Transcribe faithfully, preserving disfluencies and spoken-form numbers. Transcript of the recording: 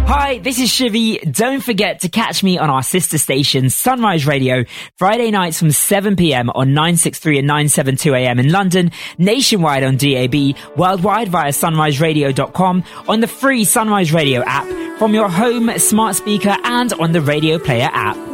Hi, this is Shivi. Don't forget to catch me on our sister station, Sunrise Radio, Friday nights from seven p.m. on nine sixty-three and nine seventy-two a.m. in London, nationwide on D A B, worldwide via sunrise radio dot com, on the free Sunrise Radio app, from your home smart speaker and on the Radio Player app.